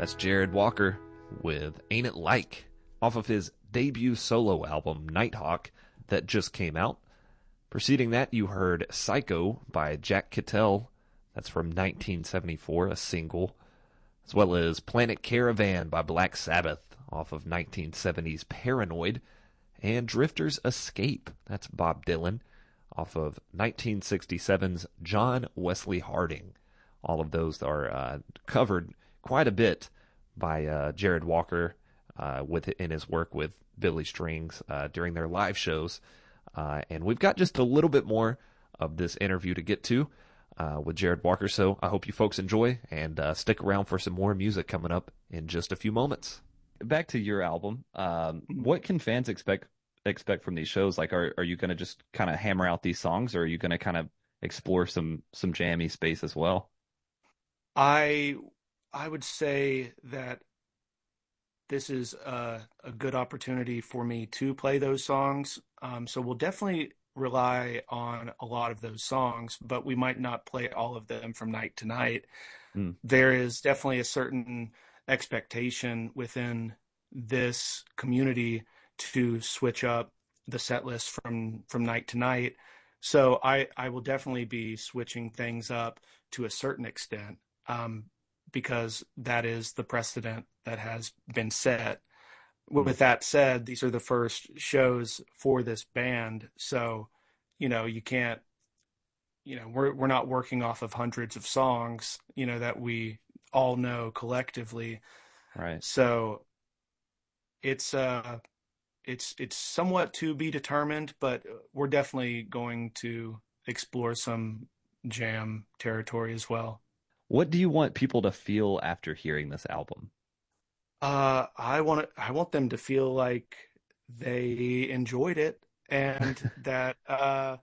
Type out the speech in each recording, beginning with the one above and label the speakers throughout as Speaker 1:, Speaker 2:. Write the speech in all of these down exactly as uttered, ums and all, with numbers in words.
Speaker 1: That's Jared Walker with Ain't It Like off of his debut solo album, Nighthawk, that just came out. Preceding that, you heard Psycho by Jack Kittel. That's from nineteen seventy-four, a single. As well as Planet Caravan by Black Sabbath off of nineteen seventies Paranoid. And Drifter's Escape, that's Bob Dylan, off of nineteen sixty-seven's John Wesley Harding. All of those are uh, covered quite a bit by uh, Jared Walker uh, with in his work with Billy Strings uh, during their live shows. Uh, and we've got just a little bit more of this interview to get to uh, with Jared Walker, so I hope you folks enjoy and uh, stick around for some more music coming up in just a few moments. Back to your album, um, what can fans expect expect from these shows? Like, are are you going to just kind of hammer out these songs, or are you going to kind of explore some some jammy space as well?
Speaker 2: I I would say that this is a, a good opportunity for me to play those songs. Um, so we'll definitely rely on a lot of those songs, but we might not play all of them from night to night.
Speaker 1: Mm.
Speaker 2: There is definitely a certain expectation within this community to switch up the set list from, from night to night. So I, I will definitely be switching things up to a certain extent. Um, because that is the precedent that has been set. With that said, these are the first shows for this band. So, you know, you can't, you know, we're, we're not working off of hundreds of songs, you know, that we all know collectively.
Speaker 1: Right.
Speaker 2: So it's, uh, it's, it's somewhat to be determined, but we're definitely going to explore some jam territory as well.
Speaker 1: What do you want people to feel after hearing this album?
Speaker 2: Uh, I want I want them to feel like they enjoyed it, and that uh,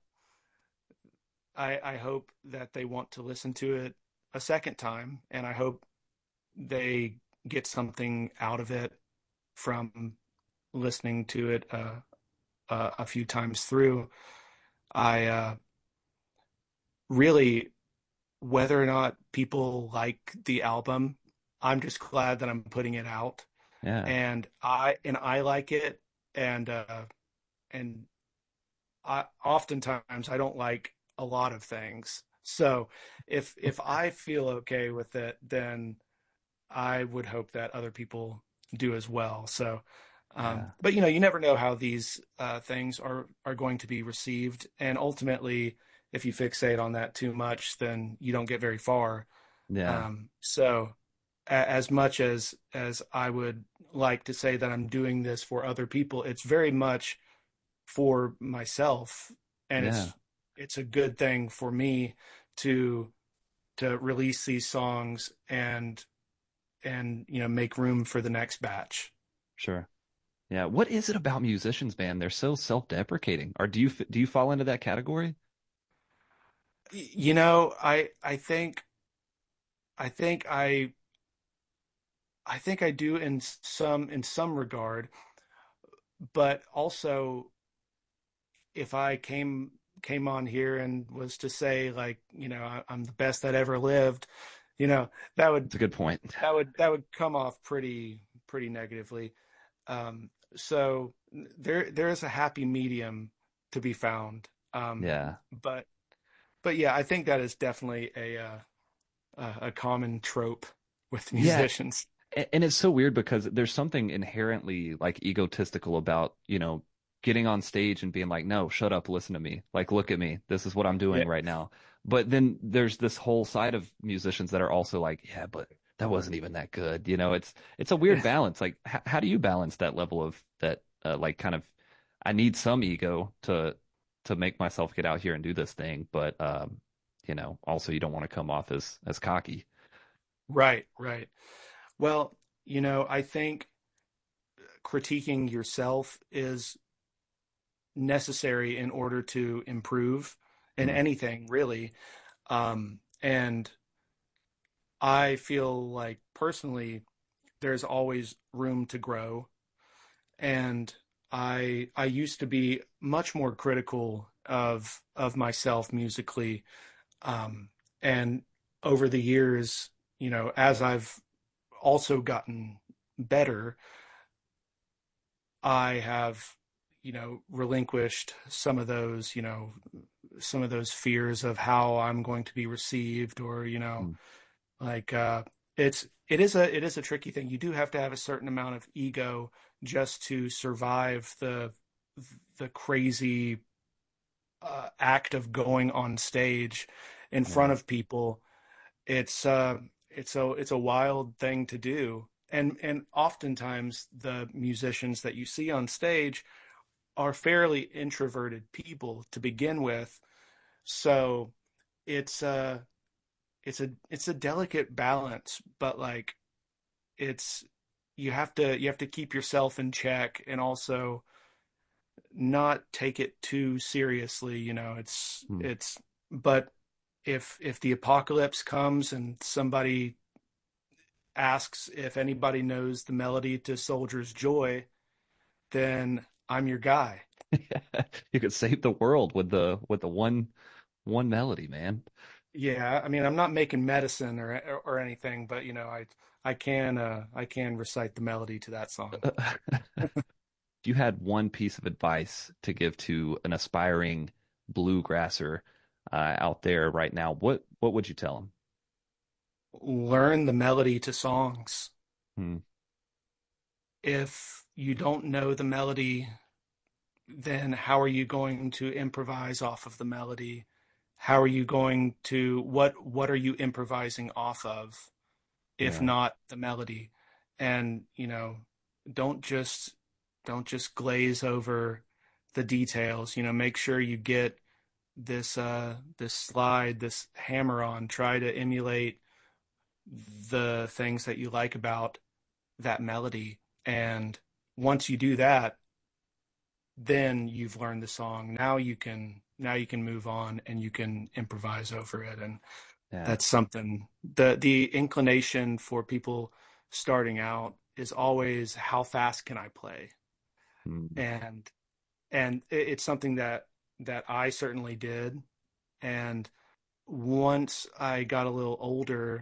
Speaker 2: I I hope that they want to listen to it a second time, and I hope they get something out of it from listening to it uh, uh, a few times through. I uh, really. Whether or not people like the album, I'm just glad that I'm putting it out.
Speaker 1: Yeah.
Speaker 2: And I and I like it. And uh and I oftentimes I don't like a lot of things. So if if I feel okay with it, then I would hope that other people do as well. So um
Speaker 1: Yeah.
Speaker 2: but you know, you never know how these uh things are are going to be received, and ultimately if you fixate on that too much, then you don't get very far.
Speaker 1: Yeah.
Speaker 2: Um, so a- as much as, as I would like to say that I'm doing this for other people, it's very much for myself. And
Speaker 1: Yeah.
Speaker 2: it's, it's a good thing for me to, to release these songs and, and, you know, make room for the next batch.
Speaker 1: Sure. Yeah. What is it about musicians, man? They're so self-deprecating. Or do you f- do you fall into that category?
Speaker 2: You know, I I think I think I I think I do in some in some regard, but also if I came came on here and was to say like, you know, I, I'm the best that ever lived, you know, that would
Speaker 1: It's a good point.
Speaker 2: that would that would come off pretty pretty negatively. Um, so there there is a happy medium to be found. Um,
Speaker 1: Yeah.
Speaker 2: but but yeah, I think that is definitely a uh, a, a common trope with
Speaker 1: Yeah.
Speaker 2: musicians.
Speaker 1: A- And it's so weird because there's something inherently like egotistical about, you know, getting on stage and being like, no, shut up, listen to me. Like, look at me. This is what I'm
Speaker 2: Yeah,
Speaker 1: doing right now. But then there's this whole side of musicians that are also like, yeah, but that wasn't even that good. You know, it's it's a weird
Speaker 2: yeah.
Speaker 1: balance. Like, h- how do you balance that level of that, uh, like, kind of, I need some ego to to make myself get out here and do this thing, but um, you know, also you don't want to come off as as cocky.
Speaker 2: Right, right. Well, you know, I think critiquing yourself is necessary in order to improve in
Speaker 1: Mm,
Speaker 2: anything, really. Um, and I feel like personally, there's always room to grow. And I I used to be much more critical of of myself musically. Um, and over the years, you know, as I've also gotten better, I have, you know, relinquished some of those, you know, some of those fears of how I'm going to be received, or, you know,
Speaker 1: Mm.
Speaker 2: like uh, it's it is a it is a tricky thing. You do have to have a certain amount of ego just to survive the the crazy uh, act of going on stage in front
Speaker 1: Yeah.
Speaker 2: of people. It's uh, it's a it's a wild thing to do, and and oftentimes the musicians that you see on stage are fairly introverted people to begin with, so it's uh it's a it's a delicate balance, but like it's you have to you have to keep yourself in check and also not take it too seriously, you know. It's
Speaker 1: Mm.
Speaker 2: it's but if if the apocalypse comes and somebody asks if anybody knows the melody to Soldier's Joy, then I'm your guy.
Speaker 1: You could save the world with the with the one one melody, man.
Speaker 2: Yeah, I mean, I'm not making medicine or or, or anything, but you know, I I can uh I can recite the melody to that song.
Speaker 1: If you had one piece of advice to give to an aspiring bluegrasser uh, out there right now, what what would you tell him?
Speaker 2: Learn the melody to songs.
Speaker 1: Hmm.
Speaker 2: If you don't know the melody, then how are you going to improvise off of the melody? How are you going to what what are you improvising off of, if
Speaker 1: Yeah.
Speaker 2: not the melody? And, you know, don't just don't just glaze over the details. You know, make sure you get this uh this slide, this hammer on. Try to emulate the things that you like about that melody. And once you do that, then you've learned the song. Now you can now you can move on and you can improvise over it. And
Speaker 1: Yeah.
Speaker 2: that's something, the the inclination for people starting out is always, how fast can I play?
Speaker 1: Hmm.
Speaker 2: And and it's something that that I certainly did. And once I got a little older,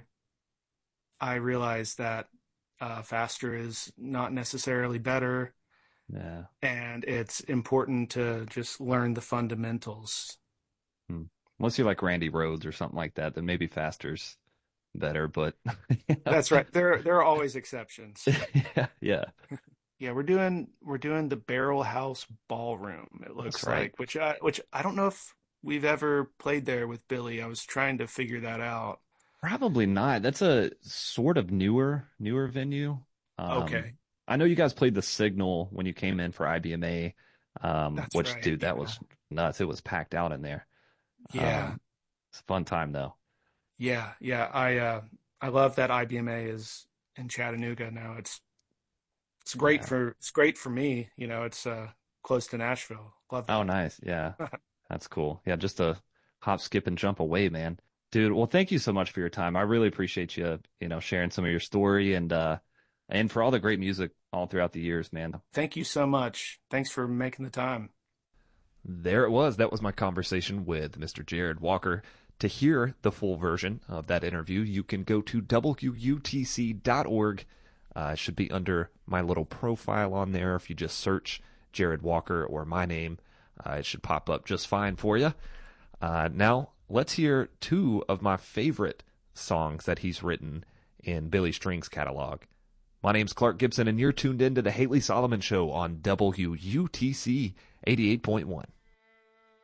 Speaker 2: I realized that uh, faster is not necessarily better,
Speaker 1: Yeah.
Speaker 2: and it's important to just learn the fundamentals.
Speaker 1: Hmm. Unless you're like Randy Rhodes or something like that, then maybe faster's better, but you know.
Speaker 2: That's right. There there are always exceptions.
Speaker 1: Yeah, yeah,
Speaker 2: Yeah, we're doing we're doing the Barrel House Ballroom, it
Speaker 1: that's
Speaker 2: looks
Speaker 1: right.
Speaker 2: like, which I which I don't know if we've ever played there with Billy. I was trying to figure that out.
Speaker 1: Probably not. That's a sort of newer, newer venue. Um,
Speaker 2: Okay,
Speaker 1: I know you guys played the Signal when you came in for I B M A, um,
Speaker 2: that's
Speaker 1: which,
Speaker 2: right.
Speaker 1: dude, that
Speaker 2: Yeah.
Speaker 1: was nuts. It was packed out in there.
Speaker 2: Yeah.
Speaker 1: Um, it's a fun time though.
Speaker 2: Yeah. Yeah. I uh I love that I B M A is in Chattanooga now. It's it's great
Speaker 1: Yeah.
Speaker 2: for it's great for me, you know, it's uh close to Nashville. Love
Speaker 1: Oh,
Speaker 2: that.
Speaker 1: nice. Yeah, that's cool. Yeah, just a hop, skip, and jump away, man. Dude, well, thank you so much for your time. I really appreciate you, you know, sharing some of your story and uh and for all the great music all throughout the years, man.
Speaker 2: Thank you so much. Thanks for making the time.
Speaker 1: There it was. That was my conversation with Mister Jared Walker. To hear the full version of that interview, you can go to W U T C dot org. Uh, it should be under my little profile on there. If you just search Jared Walker or my name, uh, it should pop up just fine for you. Uh, now, let's hear two of my favorite songs that he's written in Billy String's catalog. My name's Clark Gibson, and you're tuned in to the Haley Solomon Show on W U T C eighty-eight point one.